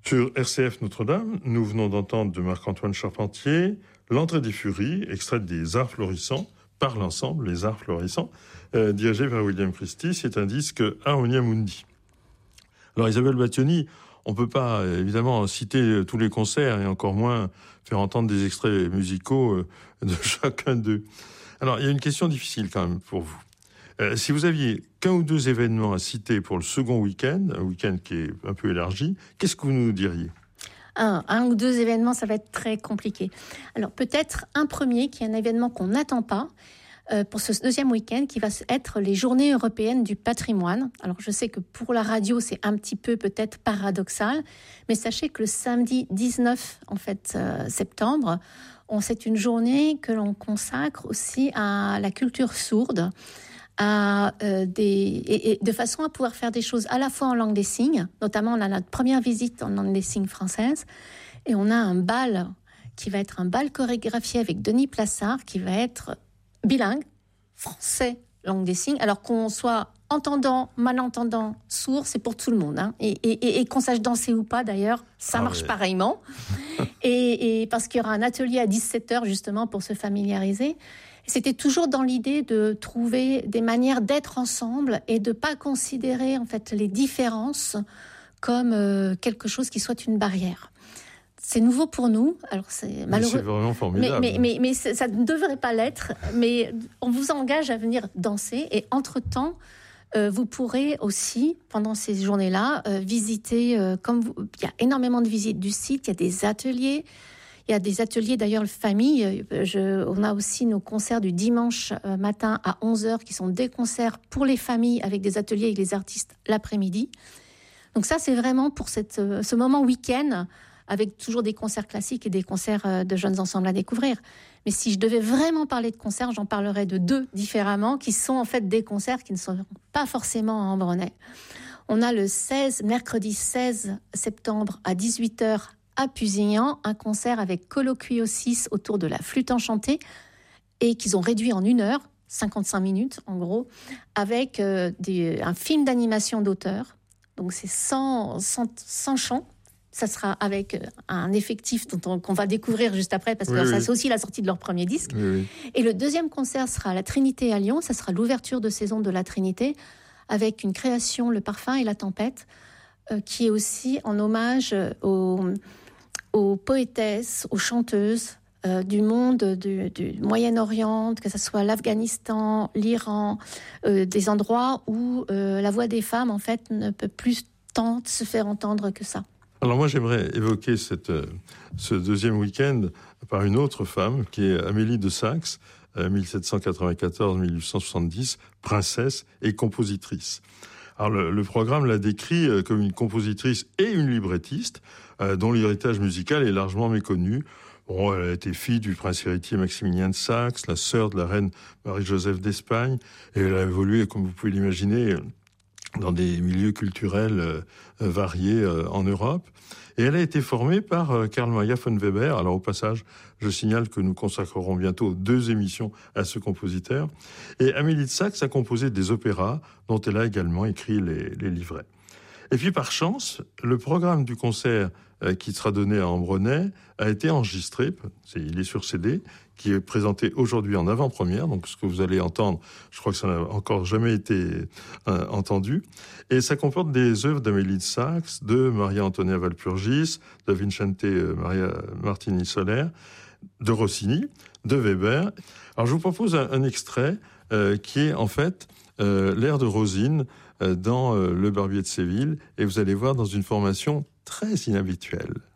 Sur RCF Notre-Dame, nous venons d'entendre de Marc-Antoine Charpentier L'entrée des Furies, extraite des Arts Florissants, par l'ensemble, les Arts Florissants, dirigé par William Christie. C'est un disque Harmonia Mundi. Alors Isabelle Battioni, on ne peut pas évidemment citer tous les concerts et encore moins faire entendre des extraits musicaux de chacun d'eux. Alors il y a une question difficile quand même pour vous. Si vous aviez qu'un ou deux événements à citer pour le second week-end, un week-end qui est un peu élargi, qu'est-ce que vous nous diriez ? Un ou deux événements, ça va être très compliqué. Alors peut-être un premier qui est un événement qu'on n'attend pas pour ce deuxième week-end qui va être les Journées européennes du patrimoine. Alors je sais que pour la radio c'est un petit peu peut-être paradoxal, mais sachez que le samedi 19 septembre, c'est une journée que l'on consacre aussi à la culture sourde. Et de façon à pouvoir faire des choses à la fois en langue des signes, notamment on a notre première visite en langue des signes française, et on a un bal qui va être un bal chorégraphié avec Denis Plassard, qui va être bilingue, français, langue des signes, alors qu'on soit entendant, malentendant, sourd, c'est pour tout le monde, hein. Et qu'on sache danser ou pas d'ailleurs, ça marche pareillement, et parce qu'il y aura un atelier à 17h justement pour se familiariser. C'était toujours dans l'idée de trouver des manières d'être ensemble et de pas considérer en fait les différences comme quelque chose qui soit une barrière. C'est nouveau pour nous. Alors c'est malheureux. C'est vraiment formidable. Mais ça ne devrait pas l'être. Mais on vous engage à venir danser et entre-temps, vous pourrez aussi pendant ces journées-là visiter. Il y a énormément de visites du site. Il y a des ateliers. Il y a des ateliers, d'ailleurs, famille. On a aussi nos concerts du dimanche matin à 11h, qui sont des concerts pour les familles, avec des ateliers avec les artistes l'après-midi. Donc ça, c'est vraiment pour ce moment week-end, avec toujours des concerts classiques et des concerts de jeunes ensembles à découvrir. Mais si je devais vraiment parler de concerts, j'en parlerais de deux différemment, qui sont en fait des concerts qui ne sont pas forcément à Ambronay. On a le mercredi 16 septembre à 18h, à Pusignan, un concert avec Colloquio 6 autour de la flûte enchantée et qu'ils ont réduit en 1 heure, 55 minutes en gros, avec un film d'animation d'auteur. Donc c'est sans chant. Ça sera avec un effectif qu'on va découvrir juste après, parce que ça c'est aussi la sortie de leur premier disque. Oui. Et le deuxième concert sera à la Trinité à Lyon. Ça sera l'ouverture de saison de la Trinité avec une création, Le Parfum et la Tempête, qui est aussi en hommage aux poétesses, aux chanteuses du monde du Moyen-Orient, que ce soit l'Afghanistan, l'Iran, des endroits où la voix des femmes, en fait, ne peut plus tant se faire entendre que ça. Alors moi, j'aimerais évoquer ce deuxième week-end par une autre femme, qui est Amélie de Saxe, 1794-1870, princesse et compositrice. Alors le programme la décrit comme une compositrice et une librettiste dont l'héritage musical est largement méconnu. Bon, elle a été fille du prince héritier Maximilien de Saxe, la sœur de la reine Marie-Joseph d'Espagne, et elle a évolué, comme vous pouvez l'imaginer, dans des milieux culturels variés en Europe. Et elle a été formée par Carl Maria von Weber. Alors au passage, je signale que nous consacrerons bientôt 2 émissions à ce compositeur. Et Amélie de Saxe a composé des opéras dont elle a également écrit les livrets. Et puis par chance, le programme du concert qui sera donné à Ambronay a été enregistré, il est sur CD, qui est présenté aujourd'hui en avant-première, donc ce que vous allez entendre, je crois que ça n'a encore jamais été entendu, et ça comporte des œuvres d'Amélie de Saxe, de Maria Antonia Walpurgis, de Vincente Maria Martini Soler, de Rossini, de Weber. Alors je vous propose un extrait qui est en fait l'air de Rosine dans Le Barbier de Séville, et vous allez voir dans une formation très inhabituelle.